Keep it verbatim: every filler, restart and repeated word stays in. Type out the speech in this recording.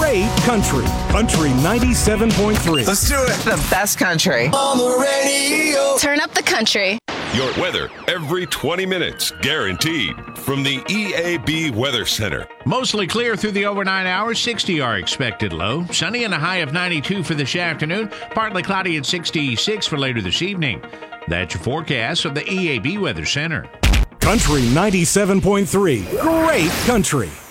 great country. Country ninety-seven point three. Let's do it. The best country. On the radio. Turn up the country. Your weather every twenty minutes, guaranteed. From the E A B Weather Center. Mostly clear through the overnight hours. sixty are expected low. Sunny and a high of ninety-two for this afternoon. Partly cloudy at sixty-six for later this evening. That's your forecast of the E A B Weather Center. Country ninety-seven point three. Great country.